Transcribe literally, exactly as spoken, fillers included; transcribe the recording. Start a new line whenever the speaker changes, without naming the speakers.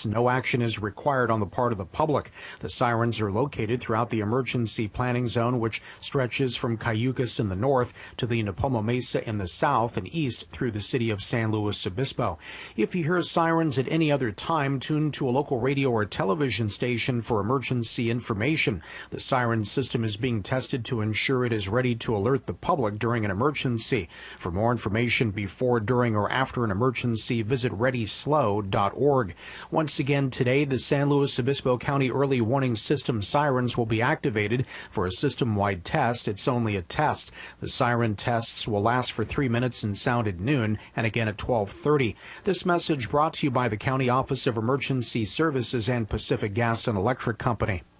tests, no action is required on the part of the public. The sirens are located throughout the emergency planning zone, which stretches from Cayucas in the north to the Nipomo Mesa in the south and east through the city of San Luis Obispo. If you hear sirens at any other time, tune to a local radio or television station for emergency information. The siren system is being tested to ensure it is ready to alert the public during an emergency. For more information before, during, or after an emergency, visit ready slow dot org. Once again today, the San Luis Obispo County Early Warning System sirens will be activated for a system-wide test. It's only a test. The siren tests will last for three minutes and sound at noon and again at twelve thirty. This message brought to you by the County Office of Emergency Services and Pacific Gas and Electric Company.